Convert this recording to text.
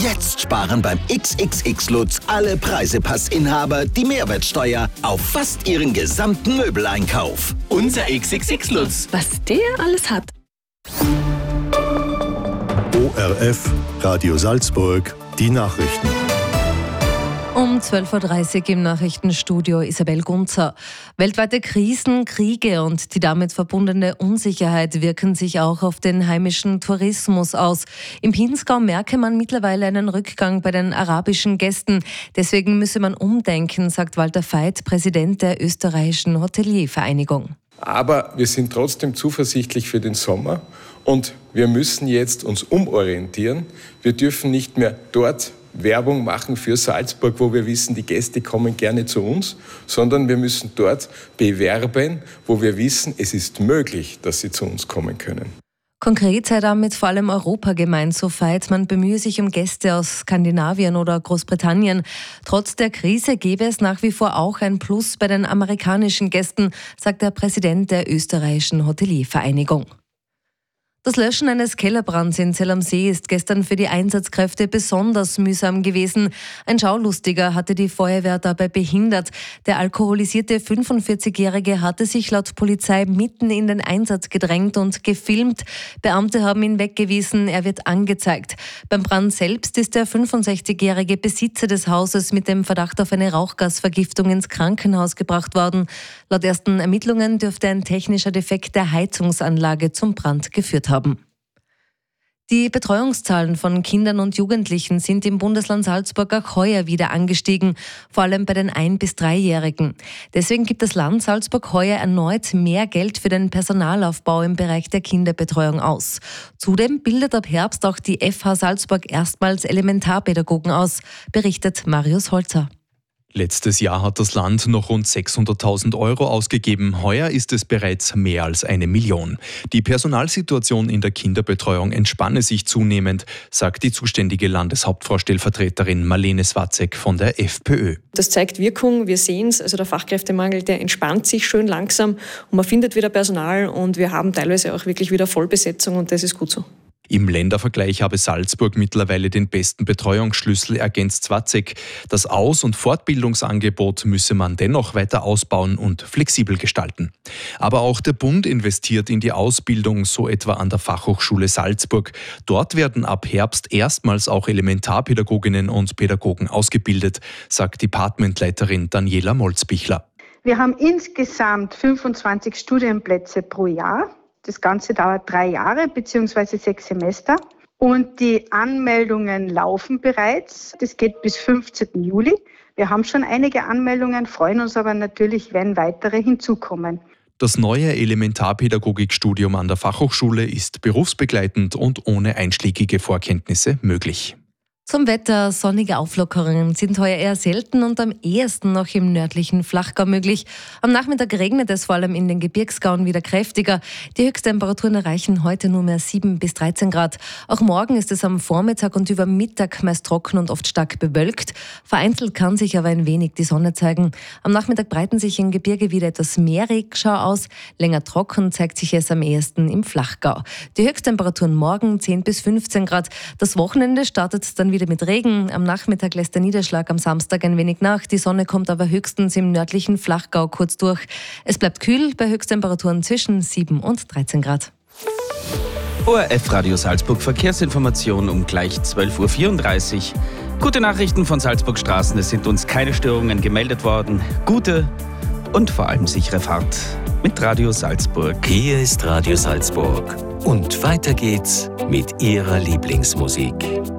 Jetzt sparen beim XXX Lutz alle Preisepassinhaber die Mehrwertsteuer auf fast ihren gesamten Möbeleinkauf. Unser XXX Lutz. Was der alles hat. ORF, Radio Salzburg, die Nachrichten. Um 12.30 Uhr im Nachrichtenstudio Isabel Gunzer. Weltweite Krisen, Kriege und die damit verbundene Unsicherheit wirken sich auch auf den heimischen Tourismus aus. Im Pinzgau merke man mittlerweile einen Rückgang bei den arabischen Gästen. Deswegen müsse man umdenken, sagt Walter Veit, Präsident der österreichischen Hoteliervereinigung. Aber wir sind trotzdem zuversichtlich für den Sommer und wir müssen jetzt uns umorientieren. Wir dürfen nicht mehr dort Werbung machen für Salzburg, wo wir wissen, die Gäste kommen gerne zu uns, sondern wir müssen dort bewerben, wo wir wissen, es ist möglich, dass sie zu uns kommen können. Konkret sei damit vor allem Europa gemeint, so Veit. Man bemühe sich um Gäste aus Skandinavien oder Großbritannien. Trotz der Krise gäbe es nach wie vor auch ein Plus bei den amerikanischen Gästen, sagt der Präsident der österreichischen Hoteliervereinigung. Das Löschen eines Kellerbrands in Zell am See ist gestern für die Einsatzkräfte besonders mühsam gewesen. Ein Schaulustiger hatte die Feuerwehr dabei behindert. Der alkoholisierte 45-Jährige hatte sich laut Polizei mitten in den Einsatz gedrängt und gefilmt. Beamte haben ihn weggewiesen, er wird angezeigt. Beim Brand selbst ist der 65-jährige Besitzer des Hauses mit dem Verdacht auf eine Rauchgasvergiftung ins Krankenhaus gebracht worden. Laut ersten Ermittlungen dürfte ein technischer Defekt der Heizungsanlage zum Brand geführt haben. Die Betreuungszahlen von Kindern und Jugendlichen sind im Bundesland Salzburg auch heuer wieder angestiegen, vor allem bei den 1- bis 3-Jährigen. Deswegen gibt das Land Salzburg heuer erneut mehr Geld für den Personalaufbau im Bereich der Kinderbetreuung aus. Zudem bildet ab Herbst auch die FH Salzburg erstmals Elementarpädagogen aus, berichtet Marius Holzer. Letztes Jahr hat das Land noch rund 600.000 Euro ausgegeben. Heuer ist es bereits mehr als 1 Million. Die Personalsituation in der Kinderbetreuung entspanne sich zunehmend, sagt die zuständige Landeshauptfrau-Stellvertreterin Marlene Swatzek von der FPÖ. Das zeigt Wirkung, wir sehen es, also der Fachkräftemangel, der entspannt sich schön langsam und man findet wieder Personal und wir haben teilweise auch wirklich wieder Vollbesetzung und das ist gut so. Im Ländervergleich habe Salzburg mittlerweile den besten Betreuungsschlüssel, ergänzt Swatzek. Das Aus- und Fortbildungsangebot müsse man dennoch weiter ausbauen und flexibel gestalten. Aber auch der Bund investiert in die Ausbildung, so etwa an der Fachhochschule Salzburg. Dort werden ab Herbst erstmals auch Elementarpädagoginnen und Pädagogen ausgebildet, sagt Departmentleiterin Daniela Molzbichler. Wir haben insgesamt 25 Studienplätze pro Jahr. Das Ganze dauert 3 Jahre bzw. 6 Semester und die Anmeldungen laufen bereits. Das geht bis 15. Juli. Wir haben schon einige Anmeldungen, freuen uns aber natürlich, wenn weitere hinzukommen. Das neue Elementarpädagogikstudium an der Fachhochschule ist berufsbegleitend und ohne einschlägige Vorkenntnisse möglich. Zum Wetter: sonnige Auflockerungen sind heuer eher selten und am ehesten noch im nördlichen Flachgau möglich. Am Nachmittag regnet es vor allem in den Gebirgsgauen wieder kräftiger. Die Höchsttemperaturen erreichen heute nur mehr 7 bis 13 Grad. Auch morgen ist es am Vormittag und über Mittag meist trocken und oft stark bewölkt. Vereinzelt kann sich aber ein wenig die Sonne zeigen. Am Nachmittag breiten sich im Gebirge wieder etwas mehr Regenschau aus. Länger trocken zeigt sich es am ehesten im Flachgau. Die Höchsttemperaturen morgen 10 bis 15 Grad. Das Wochenende startet dann wieder mit Regen. Am Nachmittag lässt der Niederschlag am Samstag ein wenig nach. Die Sonne kommt aber höchstens im nördlichen Flachgau kurz durch. Es bleibt kühl bei Höchsttemperaturen zwischen 7 und 13 Grad. ORF Radio Salzburg Verkehrsinformation um gleich 12.34 Uhr. Gute Nachrichten von Salzburg Straßen. Es sind uns keine Störungen gemeldet worden. Gute und vor allem sichere Fahrt mit Radio Salzburg. Hier ist Radio Salzburg. Und weiter geht's mit Ihrer Lieblingsmusik.